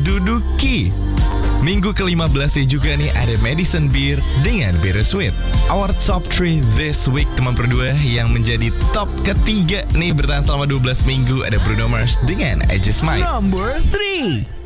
diduduki. Minggu ke-15 juga nih ada Madison Beer dengan Bittersweet. Our top 3 this week teman berdua, yang menjadi top ketiga nih bertahan selama 12 minggu ada Bruno Mars dengan I Just Might. Number 3.